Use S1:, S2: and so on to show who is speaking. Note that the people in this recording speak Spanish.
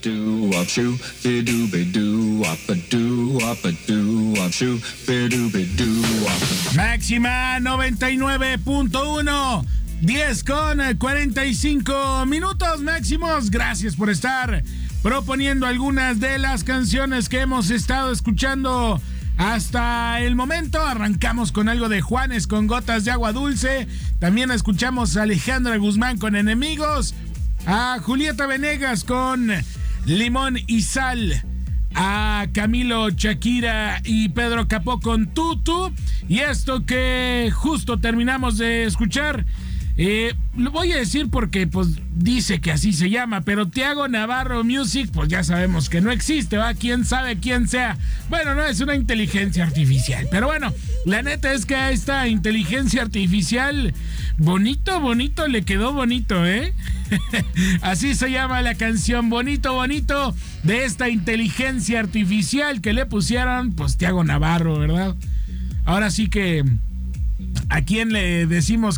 S1: Máxima 99.1, 10:45 máximos. Gracias por estar proponiendo algunas de las canciones que hemos estado escuchando hasta el momento. Arrancamos con algo de Juanes con Gotas de Agua Dulce. También escuchamos a Alejandra Guzmán con Enemigos, a Julieta Venegas con Limón y Sal, a Camilo, Shakira y Pedro Capó con Tutu. Y esto que justo terminamos de escuchar, lo voy a decir porque pues dice que así se llama, pero Tiago Navarro Music, pues ya sabemos que no existe, ¿va? ¿Quién sabe quién sea? Bueno, no, es una inteligencia artificial, pero bueno, la neta es que a esta inteligencia artificial bonito, le quedó bonito, ¿eh? Así se llama la canción, bonito, de esta inteligencia artificial que le pusieron, pues Tiago Navarro, ¿verdad? Ahora sí que, ¿a quién le decimos